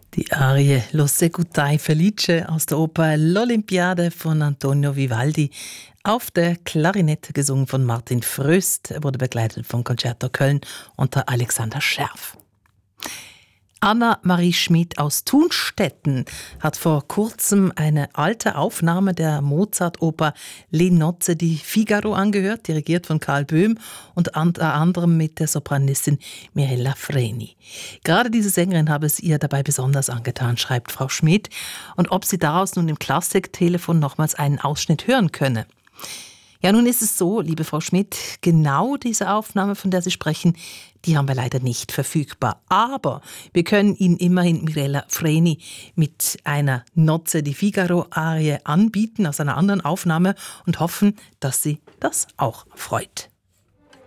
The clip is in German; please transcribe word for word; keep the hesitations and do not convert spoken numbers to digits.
Die Arie Lo segutai felice aus der Oper L'Olympiade von Antonio Vivaldi, auf der Klarinette gesungen von Martin Fröst. Er wurde begleitet vom Concerto Köln unter Alexander Scherf. Anna-Marie Schmid aus Thunstetten hat vor kurzem eine alte Aufnahme der Mozart-Oper Le Nozze di Figaro angehört, dirigiert von Karl Böhm und unter anderem mit der Sopranistin Mirella Freni. Gerade diese Sängerin habe es ihr dabei besonders angetan, schreibt Frau Schmid, und ob sie daraus nun im Klassiktelefon nochmals einen Ausschnitt hören könne. Ja, nun ist es so, liebe Frau Schmid, genau diese Aufnahme, von der Sie sprechen, die haben wir leider nicht verfügbar. Aber wir können Ihnen immerhin Mirella Freni mit einer Nozze di Figaro-Arie anbieten aus einer anderen Aufnahme und hoffen, dass Sie das auch freut.